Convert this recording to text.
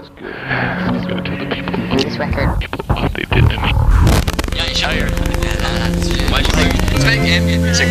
was good. Go tell the people. This record. What they did to me. Ja, ich höre. Weißt du, it's